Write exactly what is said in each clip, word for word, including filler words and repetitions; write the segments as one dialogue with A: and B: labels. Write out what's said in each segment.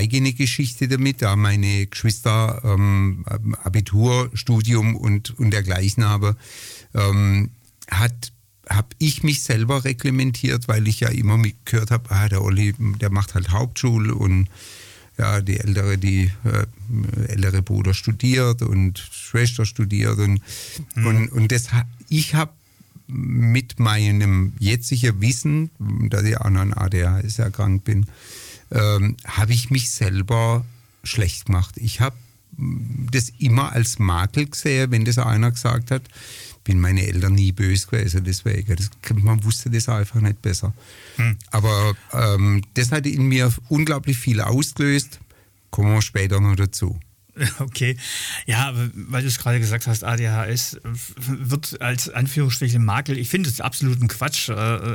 A: eigene Geschichte damit, da meine Geschwister ähm, Abitur, Studium und, und dergleichen habe, ähm, hat habe ich mich selber reglementiert, weil ich ja immer mitgehört habe, ah, der Olli, der macht halt Hauptschule und ja, die ältere, die äh, ältere Bruder studiert und Schwester studiert und, mhm. und, und das, ich habe mit meinem jetzigen Wissen, dass ich auch noch an A D H S erkrankt bin, ähm, habe ich mich selber schlecht gemacht. Ich habe das immer als Makel gesehen, wenn das einer gesagt hat, bin meine Eltern nie böse gewesen, deswegen. Das, man wusste das einfach nicht besser. Hm. Aber ähm, das hat in mir unglaublich viel ausgelöst. Kommen wir später noch dazu.
B: Okay, ja, weil du es gerade gesagt hast, A D H S wird als Anführungsstrichen Makel, ich finde es absoluten Quatsch.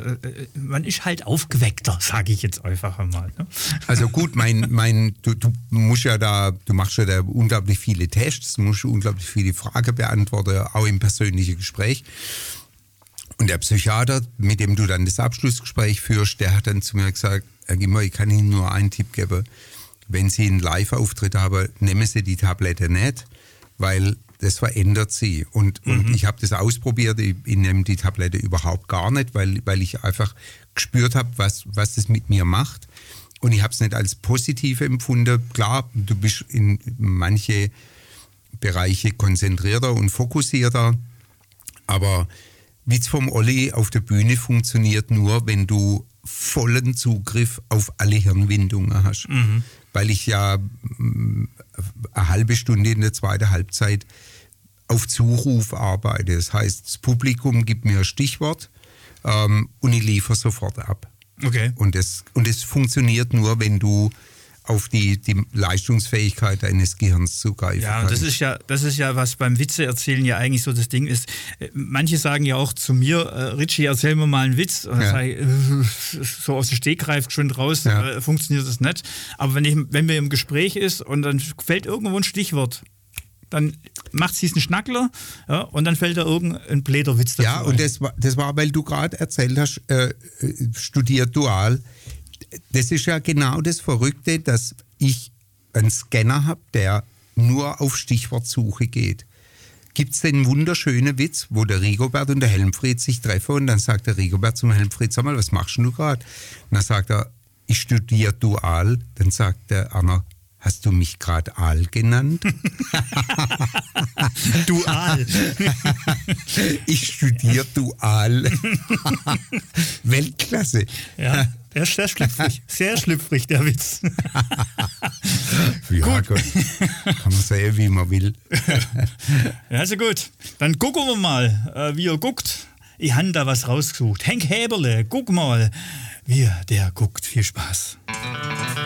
B: Man ist halt aufgeweckter, sage ich jetzt einfach mal. Ne?
A: Also gut, mein, mein, du, du musst ja da, du machst ja da unglaublich viele Tests, musst unglaublich viele Fragen beantworten, auch im persönlichen Gespräch. Und der Psychiater, mit dem du dann das Abschlussgespräch führst, der hat dann zu mir gesagt, Herr Gimmer, ich kann Ihnen nur einen Tipp geben. Wenn Sie einen Live-Auftritt haben, nehmen Sie die Tablette nicht, weil das verändert Sie. Und, mhm. und ich habe das ausprobiert, ich, ich nehme die Tablette überhaupt gar nicht, weil, weil ich einfach gespürt habe, was, was das mit mir macht. Und ich habe es nicht als positiv empfunden. Klar, du bist in manche Bereiche konzentrierter und fokussierter, aber Witz vom Olli auf der Bühne funktioniert nur, wenn du vollen Zugriff auf alle Hirnwindungen hast. Mhm. Weil ich ja eine halbe Stunde in der zweiten Halbzeit auf Zuruf arbeite. Das heißt, das Publikum gibt mir ein Stichwort ähm, und ich liefere sofort ab.
B: Okay.
A: Und das, und das funktioniert nur, wenn du auf die, die Leistungsfähigkeit deines Gehirns zugreifen
B: ja,
A: kannst.
B: Ja, das ist ja, das ist ja, was beim Witze erzählen ja eigentlich so das Ding ist. Manche sagen ja auch zu mir, äh, Richie, erzähl mir mal einen Witz. Und dann ja. sage ich, äh, so aus dem Stegreif schon raus, ja. äh, funktioniert das nicht. Aber wenn, ich, wenn wir im Gespräch ist und dann fällt irgendwo ein Stichwort, dann macht sie einen Schnackler, ja, und dann fällt da irgendein bläder Witz dazu.
A: Ja, und das war, das war, weil du gerade erzählt hast, äh, studiert dual. Das ist ja genau das Verrückte, dass ich einen Scanner habe, der nur auf Stichwortsuche geht. Gibt es den wunderschönen Witz, wo der Rigobert und der Helmfried sich treffen und dann sagt der Rigobert zum Helmfried, sag mal, was machst du gerade? Und dann sagt er, ich studiere dual. Dann sagt der Anna, hast du mich gerade Aal genannt?
B: Dual.
A: Ich studiere dual. Weltklasse.
B: Ja, der ist sehr schlüpfrig. Sehr schlüpfrig, der Witz.
A: Ja, gut. Kann man sehen, wie man will.
B: Ja, also gut. Dann gucken wir mal, wie ihr guckt. Ich habe da was rausgesucht. Henk Häberle, guck mal, wie der guckt. Viel Spaß.